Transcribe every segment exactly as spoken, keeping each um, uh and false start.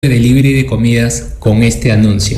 de delivery de comidas con este anuncio.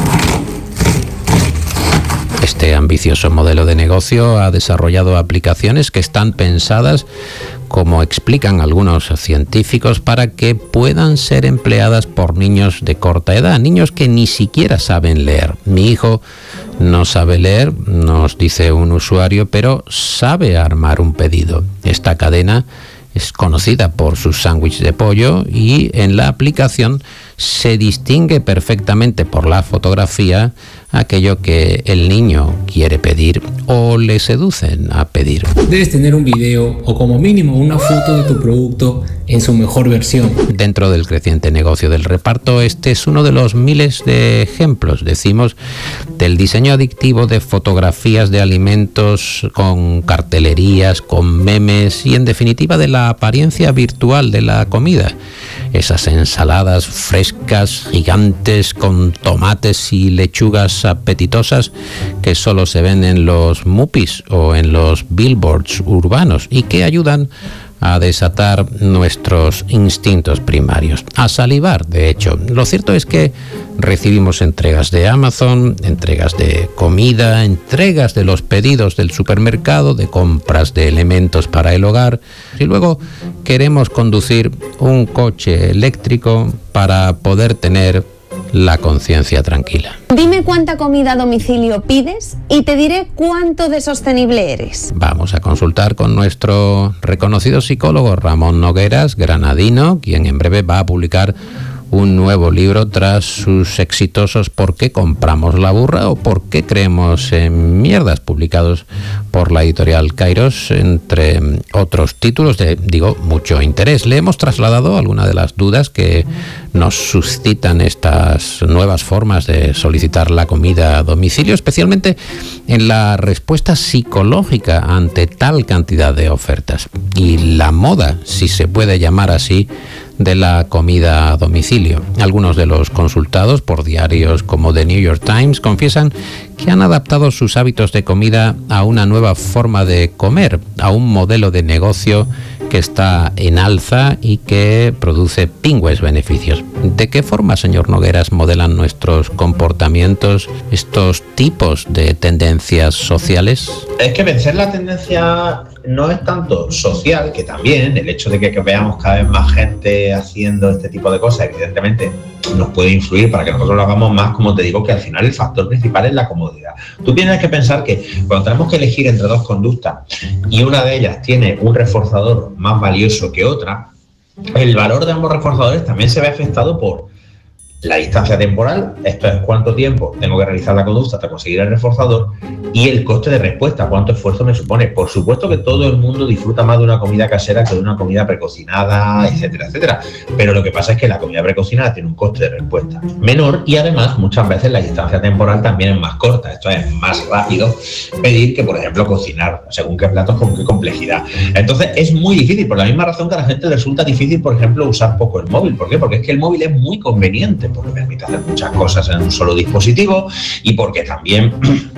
Este ambicioso modelo de negocio ha desarrollado aplicaciones que están pensadas, como explican algunos científicos, para que puedan ser empleadas por niños de corta edad, niños que ni siquiera saben leer. Mi hijo no sabe leer, nos dice un usuario, pero sabe armar un pedido. Esta cadena es conocida por sus sándwiches de pollo y en la aplicación se distingue perfectamente por la fotografía aquello que el niño quiere pedir o le seducen a pedir. Debes tener un video o como mínimo una foto de tu producto en su mejor versión. Dentro del creciente negocio del reparto, este es uno de los miles de ejemplos, decimos, del diseño adictivo de fotografías de alimentos con cartelerías, con memes y en definitiva de la apariencia virtual de la comida. Esas ensaladas frescas, gigantes, con tomates y lechugas apetitosas que solo se ven en los mupis o en los billboards urbanos y que ayudan a desatar nuestros instintos primarios, a salivar, de hecho. Lo cierto es que recibimos entregas de Amazon, entregas de comida, entregas de los pedidos del supermercado, de compras de elementos para el hogar, y luego queremos conducir un coche eléctrico para poder tener la conciencia tranquila. Dime cuánta comida a domicilio pides y te diré cuánto de sostenible eres. Vamos a consultar con nuestro reconocido psicólogo Ramón Nogueras, granadino, quien en breve va a publicar un nuevo libro tras sus exitosos ¿Por qué compramos la burra? O ¿Por qué creemos en mierdas?, publicados por la editorial Kairos, entre otros títulos de, digo, mucho interés. Le hemos trasladado algunas de las dudas que nos suscitan estas nuevas formas de solicitar la comida a domicilio, especialmente en la respuesta psicológica ante tal cantidad de ofertas. Y la moda, si se puede llamar así, de la comida a domicilio. Algunos de los consultados por diarios como The New York Times confiesan que han adaptado sus hábitos de comida a una nueva forma de comer, a un modelo de negocio que está en alza y que produce pingües beneficios. ¿De qué forma, señor Nogueras, modelan nuestros comportamientos estos tipos de tendencias sociales? Es que vencer la tendencia no es tanto social, que también el hecho de que, que veamos cada vez más gente haciendo este tipo de cosas, evidentemente nos puede influir para que nosotros lo hagamos más, como te digo, que al final el factor principal es la comodidad. Tú tienes que pensar que cuando tenemos que elegir entre dos conductas y una de ellas tiene un reforzador más valioso que otra, el valor de ambos reforzadores también se ve afectado por la distancia temporal, esto es cuánto tiempo tengo que realizar la conducta hasta conseguir el reforzador, y el coste de respuesta, cuánto esfuerzo me supone. Por supuesto que todo el mundo disfruta más de una comida casera que de una comida precocinada, etcétera, etcétera. Pero lo que pasa es que la comida precocinada tiene un coste de respuesta menor y además muchas veces la distancia temporal también es más corta. Esto es más rápido pedir que, por ejemplo, cocinar, según qué platos, con qué complejidad. Entonces es muy difícil, por la misma razón que a la gente le resulta difícil, por ejemplo, usar poco el móvil. ¿Por qué? Porque es que el móvil es muy conveniente, porque permite hacer muchas cosas en un solo dispositivo y porque también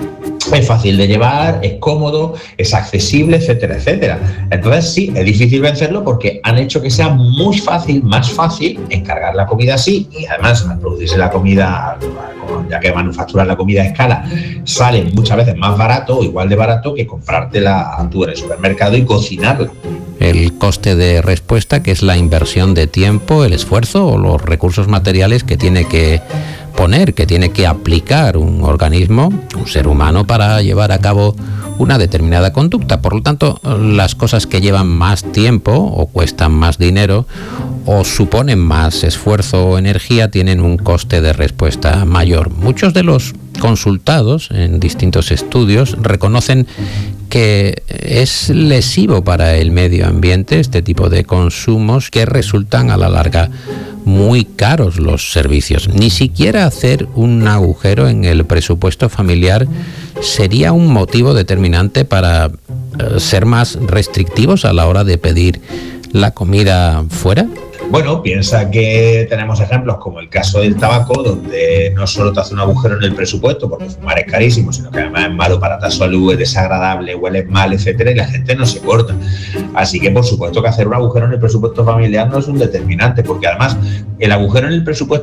es fácil de llevar, es cómodo, es accesible, etcétera, etcétera. Entonces sí, es difícil vencerlo porque han hecho que sea muy fácil, más fácil encargar la comida así, y además al producirse la comida, ya que manufacturar la comida a escala, sale muchas veces más barato o igual de barato que comprártela tú en el supermercado y cocinarla. El coste de respuesta, que es la inversión de tiempo, el esfuerzo o los recursos materiales que tiene que poner, que tiene que aplicar un organismo, un ser humano, para llevar a cabo una determinada conducta. Por lo tanto, las cosas que llevan más tiempo o cuestan más dinero o suponen más esfuerzo o energía tienen un coste de respuesta mayor. Muchos de los consultados en distintos estudios reconocen que es lesivo para el medio ambiente este tipo de consumos, que resultan a la larga muy caros los servicios. Ni siquiera hacer un agujero en el presupuesto familiar sería un motivo determinante para ser más restrictivos a la hora de pedir la comida fuera. Bueno, piensa que tenemos ejemplos como el caso del tabaco, donde no solo te hace un agujero en el presupuesto porque fumar es carísimo, sino que además es malo para tu salud, es desagradable, huele mal, etcétera, y la gente no se corta. Así que por supuesto que hacer un agujero en el presupuesto familiar no es un determinante, porque además el agujero en el presupuesto